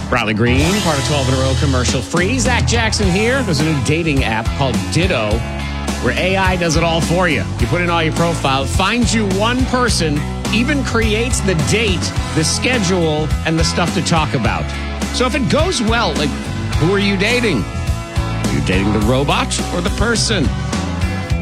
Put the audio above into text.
Riley Green, part of 12 in a row, commercial free. Zach Jackson here. There's a new dating app called Ditto where AI does it all for you. You put in all your profile, finds you one person, even creates the date, the schedule, and the stuff to talk about. So if it goes well, like, who are you dating? Are you dating the robot or the person?